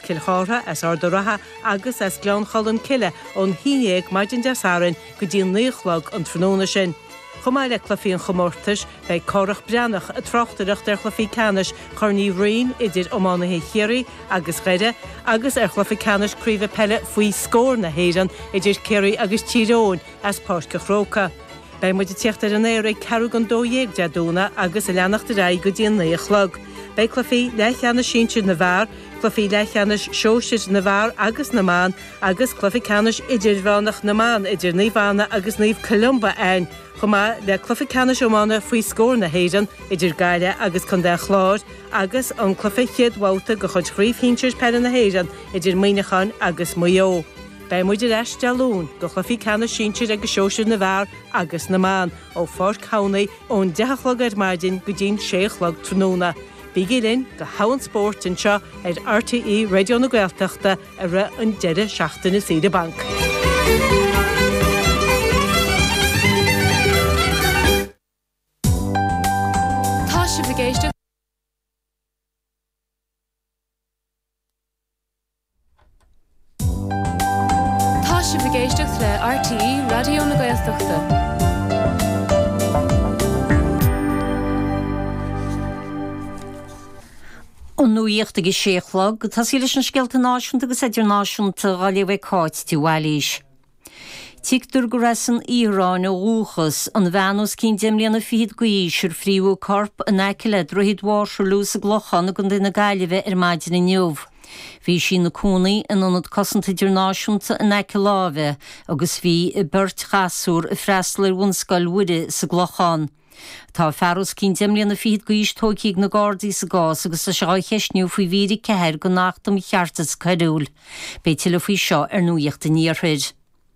Kilchora as Ardoraha agus as Glan Cholan Kille on Hieg Maidin Desarin go dín Níochlog an Tróna sin. Chomáile clufiíon chomórtas bei Corach Breannach a trochtarach der chlufií canis Corní Reen idir Omána hé chéirí agus Gheide agus chlufií canis críomh pelle faoi scór na héan idir Céirí agus Tírón as Páirce Chróca. Bei muid tíochttar an éir ceú an dóhéag deadúna agus a leannachta ra go díon Níochlog. Bei clufií leithcheanna síntú na bhar, clufií leithcheannas seoisiid na bhar agus na mán agus clufií canis idir bhánach na mán idir níomhánna agus níomh Columba ein. Chomá le clufií canis Omána faoi scór na héan idir Gaile agus chun de chláir agus an clufií chiad bhálta go chud chríomhhínteir pelle na héan idir Míneacháin agus Mayo. Bei muidir eis dealún go chlufií canis síntúir agus seoisiid na bhar agus na mán ó Fort County ón 10 Maidin go dín 6 Tróna. Bígilinn go hawan sport anseo RTE Radio na Gaeltachta a ra an 10 seachtainna Saoire Bank. Tá sé bhgéiste le RTE Radio na Gaeltachta. An nuíocht agus séchlog, tá sí leis an scialta náisiúnta agus idirnáisiúnta gáilíomh cáit tíhhailís. Tíictar go raibh an Íorán ó Úchas an bheanús cín deimlíonna fiad goísir fríú corp a neicilead roiad mhásir lús a glochan a gon duine gaiileh maidin na neomh. Bhí sin na cúnaí in anad cosanta idirnáisiúnta a necilábhe agus bhí i beirt chaasúr a freistal ar bhunscail uide sa glochan. Tá fearras cín deimlíonna fiad goís tóigh na Gardaí sa gás agus a seá cheisniú faoi víri ceir go nachtam cheartas caidúil. Bé til faoi seo ar nuíocht a níorthaid.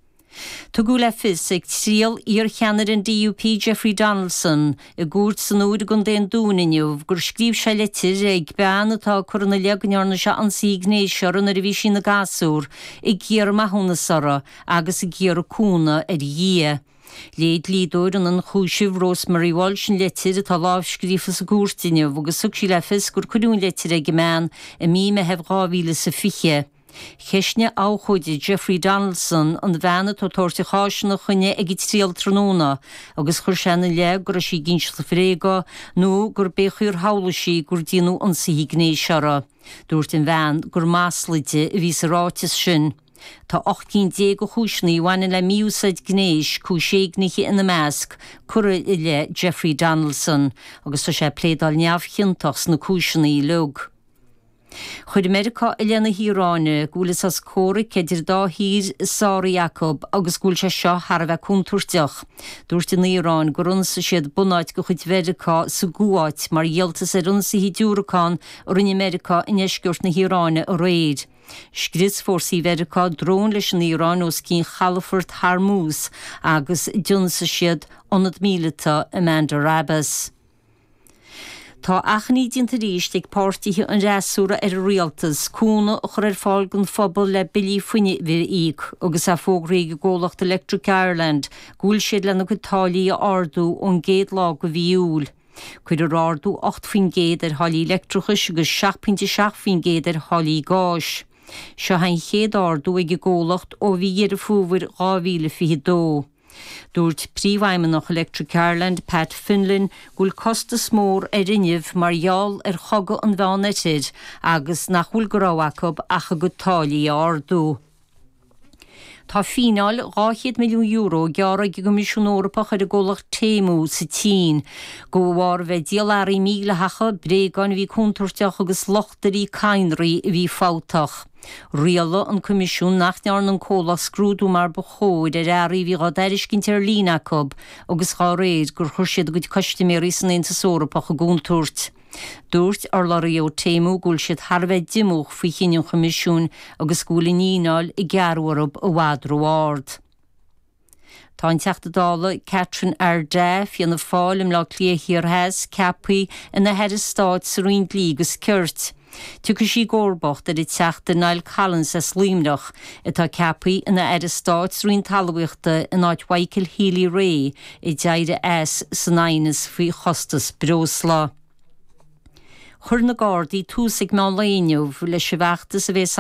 Tá go le fis ag tríal íorcheannar an DUP Jeffrey Donaldson i gúirt san úd gon déon dúnainniuh gur scríb se letir ag bean atá chuna leagnearna se an signéisiar an a bhí sin na gasúr i ggéar maithúnasara agus i ggéar cúna ar dhé. Léad lídóir an chúisih Rosemary Walsh an letir atá lábhscrífas a gúirtainniuh agus sug sí le fis gur chuún letir ag meán i mí me hebh 2005. Cheisne áchuide Jeffrey Donaldson an bheanna tó torta cháisina chunne ag tríal Tróna agus chur sena le gur sí ginse le fréga nó gur béchuir hálaí gur díanú an saigné seara. Dúirt an bhean gur máslaide a ví rátas sin. Tá 18 go chúisnaí bhaine le miúsaid gnéis cúséigniche ina measc cura i le Jeffrey Donaldson agus tá sé plédal neamhchiantachs na cúisinaí lug. Chuid America i leanna Híráine gúlas as córa ceidir dá hír Sára Jacob agus gúil se seo har bheith cúntúirteach. Dúirt in Íráin gur runsa siad bunáid go chuid Verica sa gúáit mar dhéaltas ar runsa hí dúracán ar in America in eisciúirt na Híráine a réid. Scris fórsaí Verica drón leis an Íráin os cín Chalafort Harmús agus dionsa siad 100 míleta Amanda Rabas. Tá achnaí dínta ríist ag pártaithe an réasúra ar rialtas cúna a chur ar fáil gon phobal le bilí faoine bhir íg agus a fógraí ggólacht Electric Ireland gúil siad lena go tálaí a ardú ón géad lá go bhíúil. Cuid ar ardú 8 faoin géad ar thálaí electrichas agus 7.7 faoin géad ar thálaí gáis. Seo hain chéad ardú ag ggólacht ó bhí ar a fuhar 2022. Dúirt príomhhaimimeach Electric Ireland Pat Finlan gúil costas mór ar inniuh margheall ar choga an bhánetir agus nachhfuil go ráhacob acha go tálaí ardú. Tá fíneáil 200 milliún euro gearra go Comisiún Eorpach ar a ggólacht téimú sa tín. Go bhhar bheith díaláirí míle hacha brégan bhí cúntúirteach agus lochtarí cainraí bhí fátach. Riala an Comisiún nachnearn an cóla scrúdú mar bachóid ar airí bhí gá deiriscint ar línacob agus gá réad gur chuir siad go costiméirí san Intas Eorpach a gúntúirt. Dúirt ar larí ó téimú gúil siad tharbheith dimúch faoi chinneann Comisiún agus gúla níáil i gcearúarb a bhádrú ard. Tá an teachtadála Catherine Ardé fianna fáil im le clíothíar heas cepaí ina head stáid sa roin lígus cirt. Tucha sí górbacht ar i teachta Niall Collins a slímnach atá cepaí ina ar stáid sa roin talhaíochta in áit Michael Healy Ray i deire san ainas faoi chostas Bróslá. Chur na Gardaí túsaigh má léinneamh leis a bheachtas a bheith